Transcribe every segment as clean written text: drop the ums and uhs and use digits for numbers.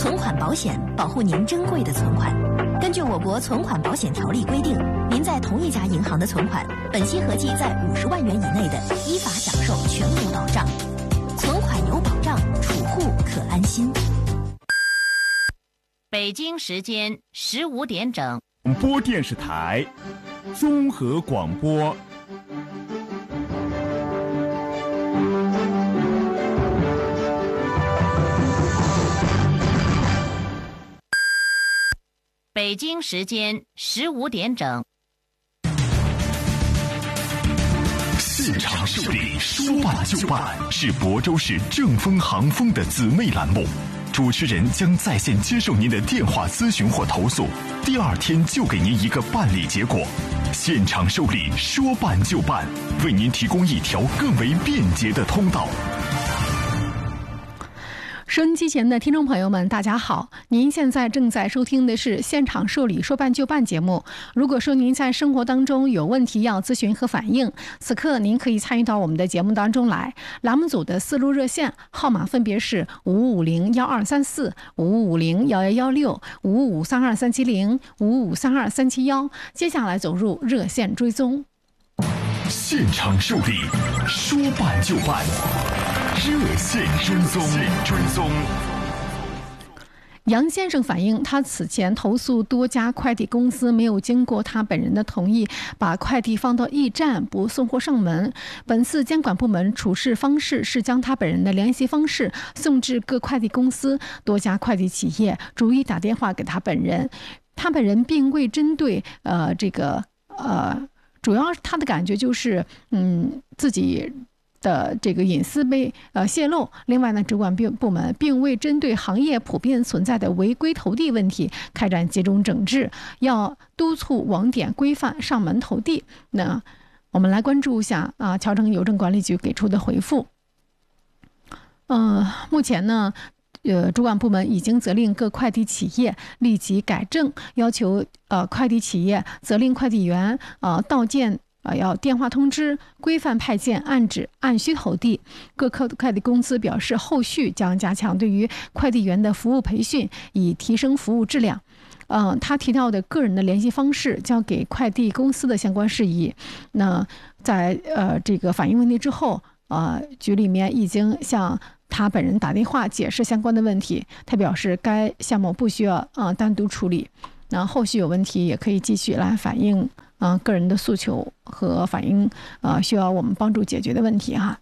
存款保险保护您珍贵的存款。根据我国存款保险条例规定，您在同一家银行的存款，本息合计在50万元以内的，依法享受全额保障。存款有保障，储户可安心。 北京时间15点整， 广播电视台综合广播。 北京时间15点整。 现场受理，说办就办，是亳州市正丰航丰的姊妹栏目。主持人将在线接受您的电话咨询或投诉，第2天就给您一个办理结果。现场受理，说办就办，为您提供一条更为便捷的通道。 收音机前的听众朋友们，大家好！您现在正在收听的是现场受理说办就办节目。如果说您在生活当中有问题要咨询和反映，此刻您可以参与到我们的节目当中来。栏目组的4路热线号码分别是55501234、55501116、55323705、55323771。接下来走入热线追踪。 现场受理，说办就办。热线追踪。 杨先生反映，他此前投诉多家快递公司没有经过他本人的同意，把快递放到驿站不送货上门。本次监管部门处事方式是将他本人的联系方式送至各快递公司，多家快递企业逐一打电话给他本人，他本人并未针对主要他的感觉就是自己的这个隐私被泄露。另外呢，主管部门并未针对行业普遍存在的违规投递问题开展集中整治，要督促网点规范上门投递。那我们来关注一下侨城邮政管理局给出的回复。目前呢，主管部门已经责令各快递企业立即改正，要求快递企业责令快递员到件要电话通知，规范派件，按址按需投递。各快递公司表示，后续将加强对于快递员的服务培训，以提升服务质量。他提到的个人的联系方式交给快递公司的相关事宜。那在这个反映问题之后，局里面已经向他本人打电话解释相关的问题。他表示，该项目不需要单独处理。那后续有问题也可以继续来反映个人的诉求和反映需要我们帮助解决的问题哈。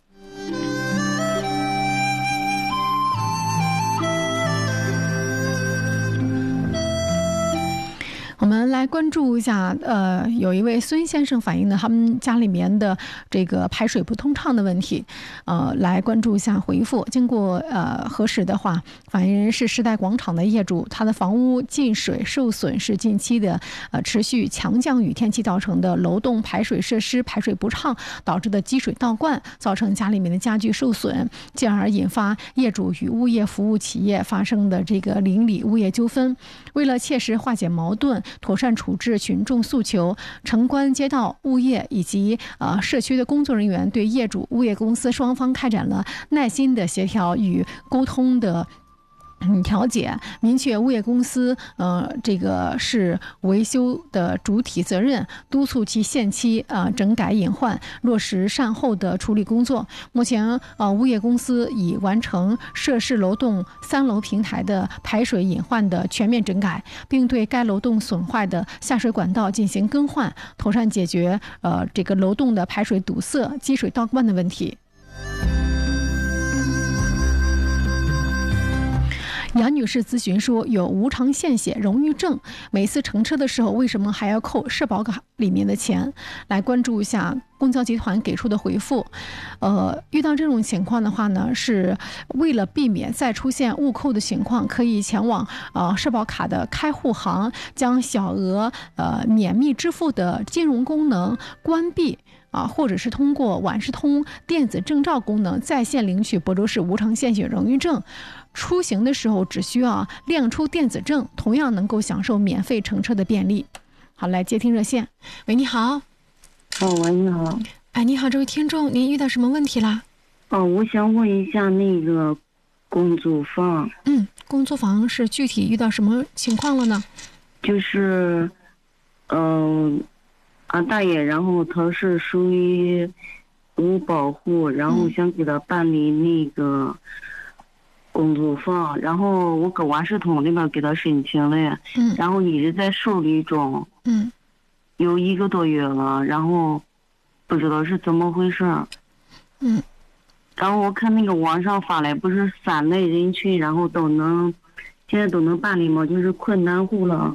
我们来关注一下，有一位孙先生反映的他们家里面的这个排水不通畅的问题，来关注一下回复。经过核实的话，反映人是时代广场的业主，他的房屋进水受损是近期的持续强降雨天气造成的楼栋排水设施排水不畅导致的积水倒灌，造成家里面的家具受损，进而引发业主与物业服务企业发生的这个邻里物业纠纷。为了切实化解矛盾，妥善处置群众诉求，城关街道物业以及社区的工作人员对业主物业公司双方开展了耐心的协调与沟通的调解，明确物业公司这个是维修的主体责任，督促其限期整改隐患，落实善后的处理工作。目前物业公司已完成涉事楼栋3楼平台的排水隐患的全面整改，并对该楼栋损坏的下水管道进行更换，妥善解决这个楼栋的排水堵塞、积水倒灌的问题。杨女士咨询说，有无偿献血荣誉证，每次乘车的时候为什么还要扣社保卡里面的钱？来关注一下公交集团给出的回复。遇到这种情况的话呢，是为了避免再出现误扣的情况，可以前往社保卡的开户行，将小额免密支付的金融功能关闭。或者是通过晚市通电子证照功能在线领取亳州市无偿献血荣誉证。出行的时候只需要亮出电子证，同样能够享受免费乘车的便利。好，来接听热线。喂，你好。 喂，你好。 你好，这位听众，您遇到什么问题啦？ 我想问一下，那个公租房。 公租房是具体遇到什么情况了呢？ 就是，俺大爷，然后他是属于无保护，然后想给他办理那个公租房，然后我搁瓦市通那边给他申请了，然后一直在受理中，有1个多月了，然后不知道是怎么回事。然后我看那个网上发来，不是3类人群，然后现在都能办理吗？就是困难户了。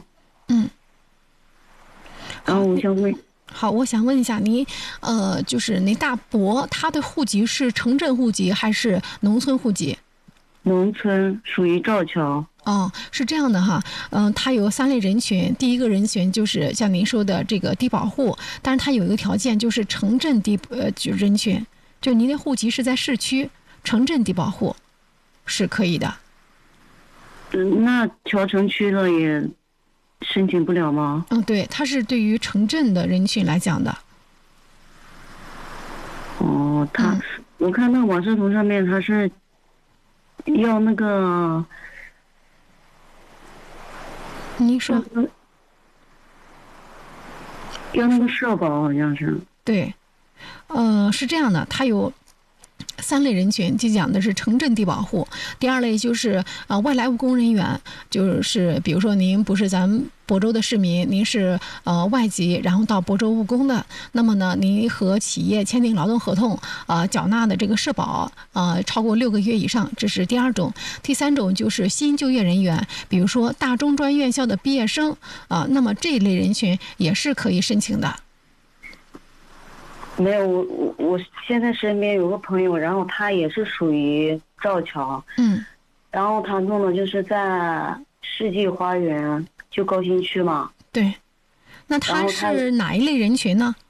然后我想问。 好，我想问一下您，就是您大伯他的户籍是城镇户籍还是农村户籍？ 农村，属于赵桥。 是这样的哈，他有3类人群，第一个人群就是像您说的这个低保户，但是他有一个条件，就是城镇人群，就您的户籍是在市区，城镇低保户是可以的。 那桥城区的也申请不了吗？ 对，它是对于城镇的人群来讲的。 我看那网市通上面他是要那个， 您说要那个社保好像是。 对，是这样的，它有3类人群，就讲的是城镇低保户。第2类就是外来务工人员，就是比如说您不是咱们亳州的市民，您是外籍，然后到亳州务工的，那么呢，您和企业签订劳动合同，缴纳的这个社保超过6个月以上，这是第2种。第3种就是新就业人员，比如说大中专院校的毕业生那么这一类人群也是可以申请的。 没有，我现在身边有个朋友，然后他也是属于赵桥，然后他弄的就是在世纪花园，就高新区嘛。 对，那他是哪一类人群呢？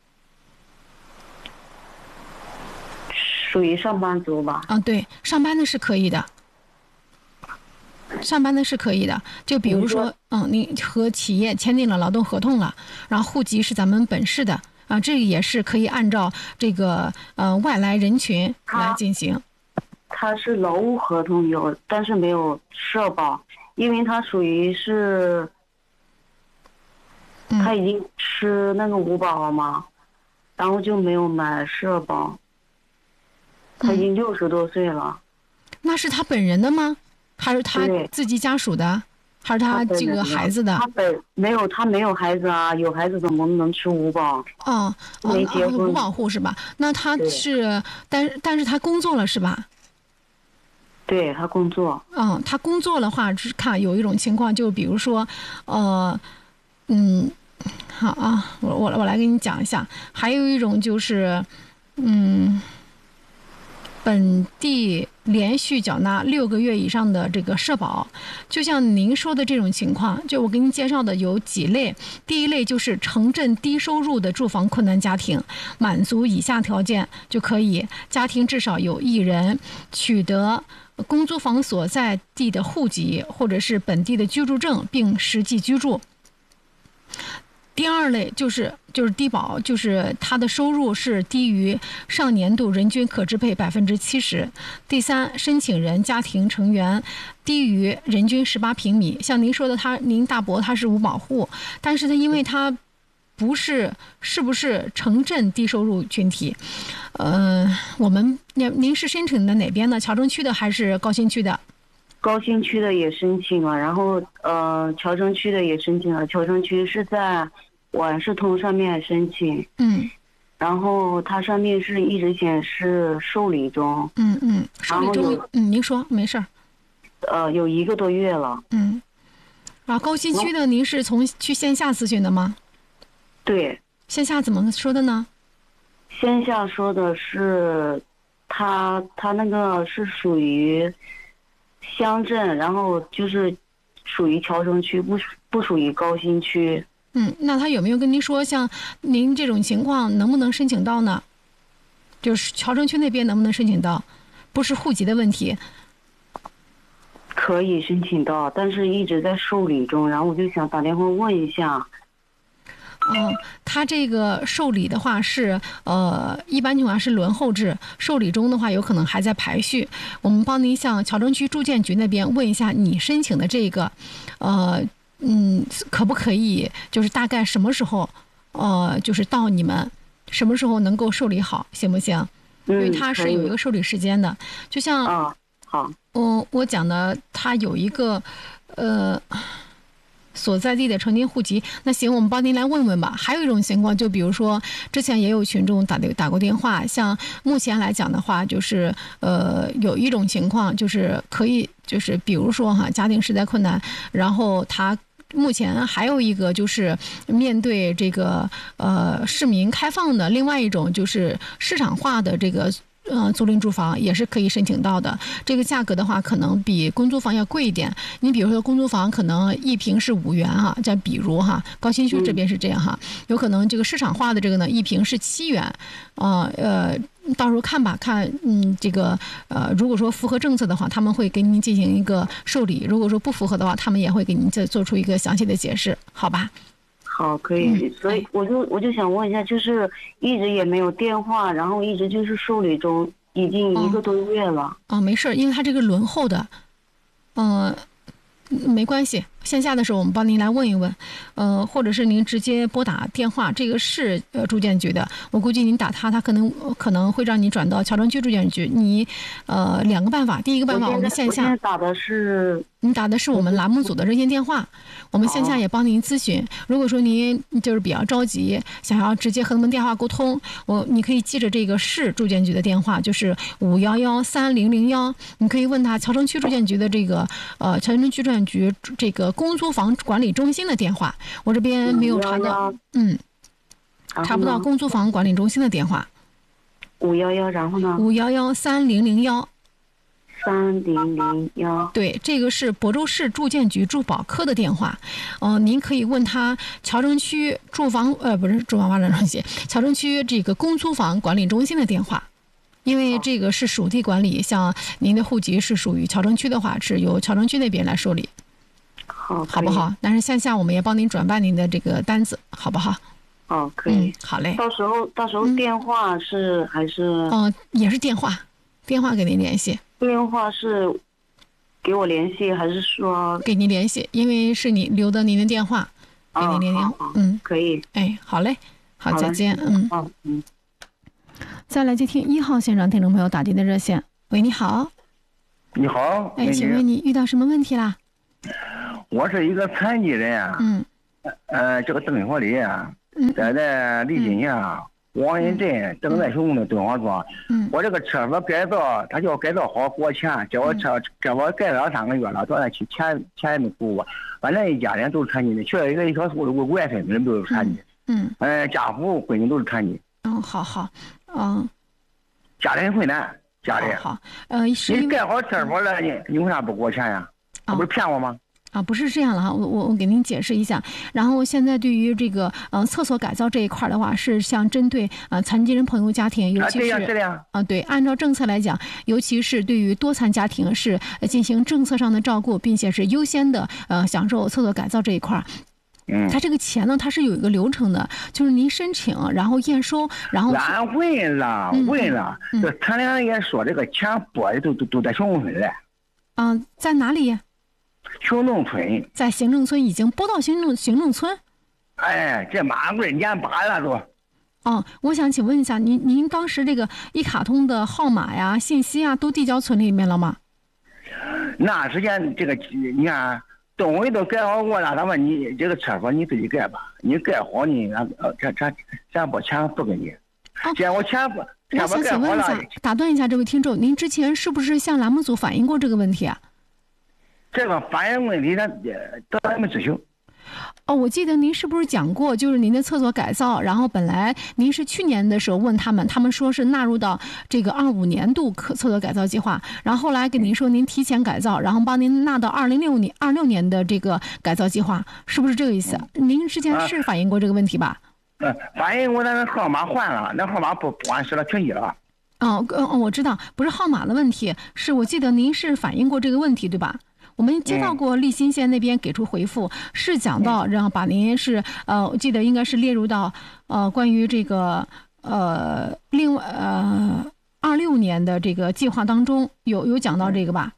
属于上班族吧。 对，上班的是可以的。就比如说，你和企业签订了劳动合同了，然后户籍是咱们本市的。这也是可以按照这个外来人群来进行。 他是劳务合同有，但是没有社保，因为他属于是，他已经吃那个5保了嘛，然后就没有买社保。他已经60多岁了。 那是他本人的吗？还是他自己家属的？还是他这个孩子的？ 他没有孩子啊，有孩子怎么能吃5保？没结婚。 无保户是吧？那他是，但是他工作了是吧？ 对，他工作。 他工作的话，是看有一种情况，就比如说，好啊，我来给你讲一下。还有一种就是，本地连续缴纳6个月以上的这个社保，就像您说的这种情况，就我给您介绍的有几类。第1类就是城镇低收入的住房困难家庭，满足以下条件就可以：家庭至少有1人取得公租房所在地的户籍或者是本地的居住证，并实际居住。第2类就是低保，就是他的收入是低于上年度人均可支配70%。第3，申请人家庭成员低于人均18平米。像您说的，您大伯他是无保户，但是他因为他是不是城镇低收入群体？您是申请的哪边呢？桥城区的还是高新区的？ 高新区的也申请了，然后桥城区的也申请了。桥城区是在网市通上面申请，然后它上面是一直显示受理中， 受理中，您说没事儿。有1个多月了。 然后高新区的您是去线下咨询的吗？ 对。 线下怎么说的呢？ 线下说的是，他那个是属于乡镇，然后就是属于桥城区，不属于高新区。 那他有没有跟您说，像您这种情况能不能申请到呢？就是桥城区那边能不能申请到？不是户籍的问题。 可以申请到，但是一直在受理中，然后我就想打电话问一下。 他这个受理的话是一般情况是轮候制，受理中的话有可能还在排序。我们帮您向侨政区住建局那边问一下，你申请的这个可不可以就是大概什么时候就是到你们什么时候能够受理好，行不行？因为它是有一个受理时间的，就像好， 我讲的，它有一个所在地的成年户籍。那行，我们帮您来问问吧。还有一种情况，就比如说之前也有群众打过电话，像目前来讲的话，就是有一种情况就是可以，就是比如说家庭实在困难，然后他目前还有一个就是面对这个市民开放的另外一种就是市场化的这个租赁住房也是可以申请到的。这个价格的话可能比公租房要贵一点。你比如说公租房可能一平是5元再比如高新区这边是这样有可能这个市场化的这个呢一平是7元到时候看吧，看这个如果说符合政策的话，他们会给您进行一个受理；如果说不符合的话，他们也会给您再做出一个详细的解释，好吧？ 好，可以。所以我就想问一下，就是一直也没有电话，然后一直就是受理中，已经1个多月了。 没事，因为他这个轮候的，没关系。线下的时候我们帮您来问一问，或者是您直接拨打电话，这个是住建局的，我估计您打他可能会让你转到侨政区住建局。你2个办法，第一个办法我们线下。 我现在打的是。 您打的是我们栏目组的热线电话，我们线下也帮您咨询。如果说您就是比较着急，想要直接和他们电话沟通，你可以记着这个市住建局的电话，就是5113001，你可以问他侨政区住建局的这个侨政区住建局这个公租房管理中心的电话，我这边没有查到，查不到公租房管理中心的电话。 511，然后呢 ？5113001。 3001， 对，这个是亳州市住建局住保科的电话，您可以问他侨政区住房不是住房发展中心，侨政区这个公租房管理中心的电话，因为这个是属地管理，像您的户籍是属于侨政区的话，是由侨政区那边来受理，好不好？但是线下我们也帮您转办您的这个单子，好不好？ 可以， 好嘞。 到时候电话是还是？ 也是电话给您联系。 电话是给我联系，还是说给您联系？因为是你留的您的电话，给您联系。 可以。 好嘞，好，再见。再来接听1号线上听众朋友打进的热线。喂，你好。 你好。 请问你遇到什么问题啦？ 我是一个残疾人啊。这个灯火里啊，在李金县王云镇正在修的敦煌庄，我这个车子改造，他叫改造好给我钱，叫我改造3个月了，到那去钱也没给我。反正一家人都是残疾的，缺了一个小叔子，我外孙子都是残疾。家父闺女都是残疾。 好。 家里很困难，家里。 好。 你盖好厕所了，你为啥不给我钱呀？不是骗我吗？ 不是这样了我给您解释一下。然后现在对于这个厕所改造这一块的话，是像针对残疾人朋友家庭，尤其是对，按照政策来讲，尤其是对于多残家庭是进行政策上的照顾，并且是优先的享受厕所改造这一块。它这个钱呢，它是有一个流程的，就是您申请，然后验收，然后俺问了，这他俩也说这个钱拨的都在行政村嘞。 在哪里？ 行政村。在行政村已经拨到行政村。 这马贵年8了都。 我想请问一下，您当时这个一卡通的号码呀、信息啊，都递交村里面了吗？ 那时间这个你看。东西都盖好过了，他说你这个厕所你自己盖吧，你盖好呢，咱把钱付给你。既然我钱不， 我想请问一下，打断一下这位听众，您之前是不是向栏目组反映过这个问题啊？ 这个反映问题咱没执行。 我记得您是不是讲过，就是您的厕所改造，然后本来您是去年的时候问他们说是纳入到这个25年度厕所改造计划，然后后来跟您说您提前改造，然后帮您纳到26年的这个改造计划，是不是这个意思？您之前是反映过这个问题吧？ 反映过，但是号码换了，那号码不按时了，停机了。 我知道，不是号码的问题，是我记得您是反映过这个问题，对吧？ 我们接到过利新县那边给出回复，是讲到让把您是我记得应该是列入到关于这个26年的这个计划当中有讲到这个吧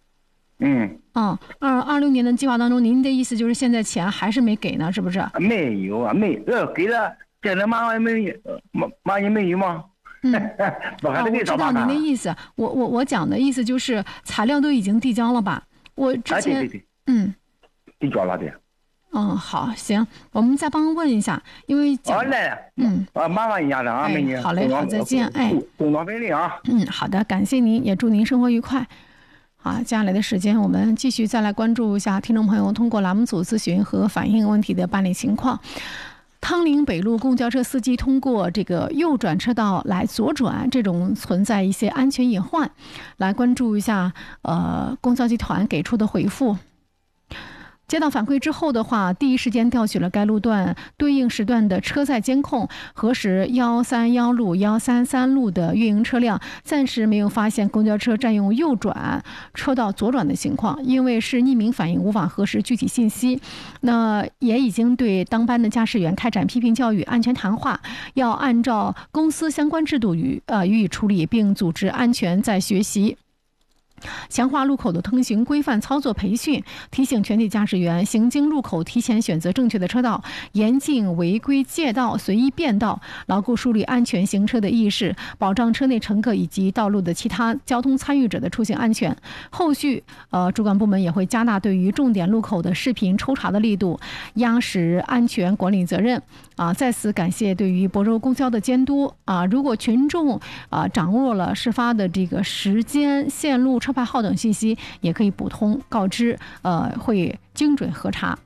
？26年的计划当中，您的意思就是现在钱还是没给呢，是不是？ 没有啊，给了，现在马上没有吗？我知道您的意思。我讲的意思就是材料都已经递交了吧？我之前对，递交了的。 好，行，我们再帮问一下，因为来了，麻烦一下子啊，美女。 好嘞，好，再见， 工作顺利啊。 好的，感谢您，也祝您生活愉快。好，接下来的时间我们继续再来关注一下听众朋友通过栏目组咨询和反映问题的办理情况。汤陵北路公交车司机通过这个右转车道来左转，这种存在一些安全隐患，来关注一下公交集团给出的回复。接到反馈之后的话，第一时间调取了该路段对应时段的车载监控，核实131路、133路的运营车辆，暂时没有发现公交车占用右转车道左转的情况。因为是匿名反映，无法核实具体信息，那也已经对当班的驾驶员开展批评教育、安全谈话，要按照公司相关制度予以处理，并组织安全再学习。强化路口的通行规范操作培训，提醒全体驾驶员行经路口提前选择正确的车道，严禁违规借道、随意变道，牢固树立安全行车的意识，保障车内乘客以及道路的其他交通参与者的出行安全。后续主管部门也会加大对于重点路口的视频抽查的力度，压实安全管理责任。在此感谢对于亳州公交的监督。如果群众掌握了事发的这个时间、线路、车牌号等信息，也可以补通告知，会精准核查。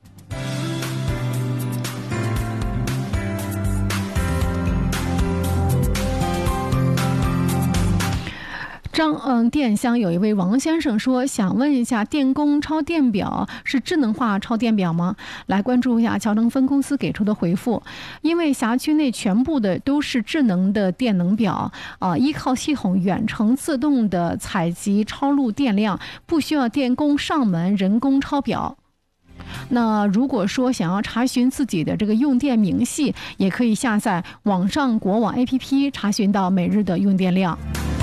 电箱有一位王先生说，想问一下，电工抄电表是智能化抄电表吗？来关注一下桥城分公司给出的回复。因为辖区内全部的都是智能的电能表，依靠系统远程自动的采集抄录电量，不需要电工上门人工抄表。那如果说想要查询自己的这个用电明细，也可以下载网上国网 APP 查询到每日的用电量。